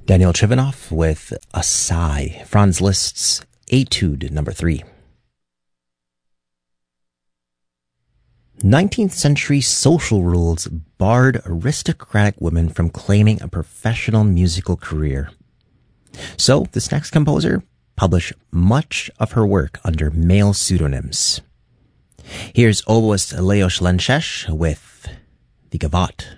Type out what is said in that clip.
Daniel Trivanov with A Sigh, Franz Liszt's Etude number 3. 19th century social rules barred aristocratic women from claiming a professional musical career. So, this next composer published much of her work under male pseudonyms. Here's oboist Leos Lenses with the Gavotte.